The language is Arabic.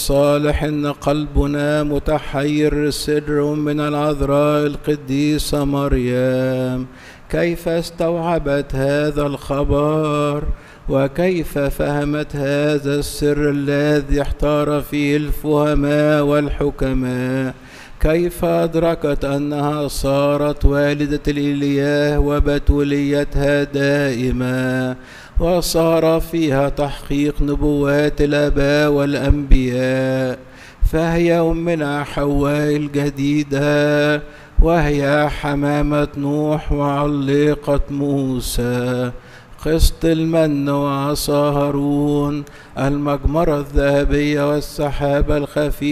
الصالح إن قلبنا متحير سر من العذراء القديسة مريم، كيف استوعبت هذا الخبر وكيف فهمت هذا السر الذي احتار فيه الفهماء والحكماء، كيف أدركت أنها صارت والدة الإله وبتوليتها دائما، وصار فيها تحقيق نبوات الآباء والأنبياء، فهي أمنا حواء الجديدة، وهي حمامة نوح وعليقة موسى، قسط المن وعصا هارون، المجمرة الذهبية والسحابة الخفيفة